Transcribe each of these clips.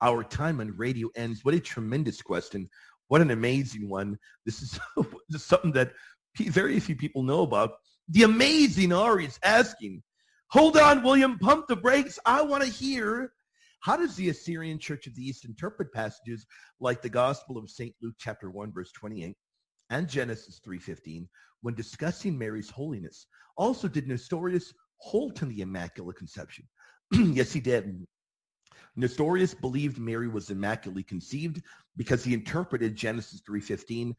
our time on radio ends. What a tremendous question. What an amazing one. This is just something that very few people know about. The amazing Ari is asking, hold on, William, pump the brakes. I want to hear, how does the Assyrian Church of the East interpret passages like the Gospel of St. Luke chapter 1, verse 28 and Genesis 3:15 when discussing Mary's holiness? Also, did Nestorius hold to the Immaculate Conception? Yes, he did. Nestorius believed Mary was immaculately conceived because he interpreted Genesis 3:15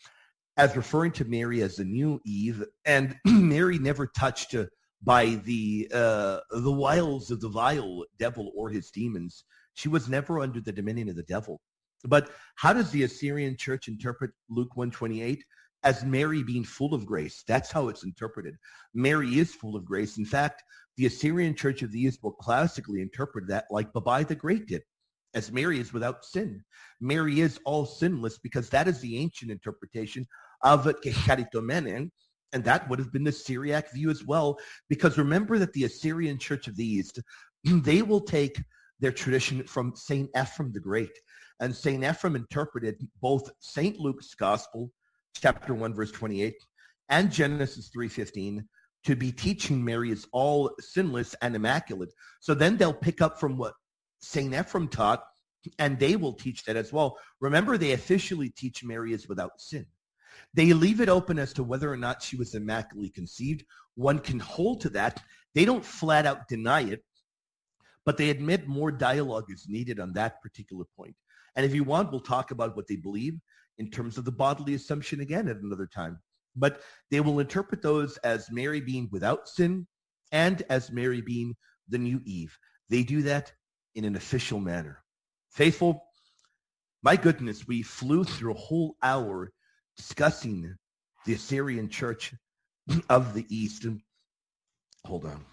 as referring to Mary as the new Eve, and Mary never touched by the wiles of the vile devil or his demons. She was never under the dominion of the devil. But how does the Assyrian Church interpret Luke 1:28? As Mary being full of grace. That's how it's interpreted. Mary is full of grace. In fact, the Assyrian Church of the East will classically interpret that like Babai the Great did, as Mary is without sin. Mary is all sinless because that is the ancient interpretation of Kecharitomenen, and that would have been the Syriac view as well, because remember that the Assyrian Church of the East, they will take their tradition from St. Ephraim the Great, and St. Ephraim interpreted both St. Luke's Gospel, chapter 1, verse 28, and Genesis 3:15 to be teaching Mary is all sinless and immaculate. So then they'll pick up from what St. Ephraim taught, and they will teach that as well. Remember, they officially teach Mary is without sin. They leave it open as to whether or not she was immaculately conceived. One can hold to that. They don't flat out deny it, but they admit more dialogue is needed on that particular point. And if you want, we'll talk about what they believe in terms of the bodily assumption again at another time. But they will interpret those as Mary being without sin and as Mary being the new Eve. They do that in an official manner. Faithful, my goodness, we flew through a whole hour discussing the Assyrian Church of the East. And hold on.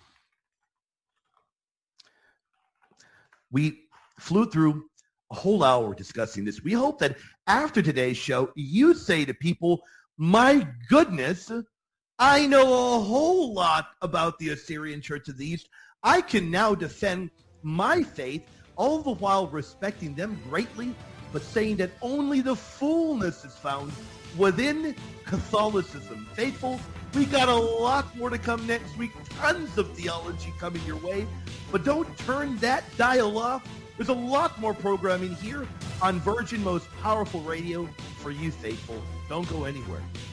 We flew through a whole hour discussing this. We hope that after today's show, you say to people, my goodness, I know a whole lot about the Assyrian Church of the East. I can now defend my faith, all the while respecting them greatly, but saying that only the fullness is found within Catholicism. Faithful, we got a lot more to come next week. Tons of theology coming your way. But don't turn that dial off. There's a lot more programming here on Virgin Most Powerful Radio for you, faithful. Don't go anywhere.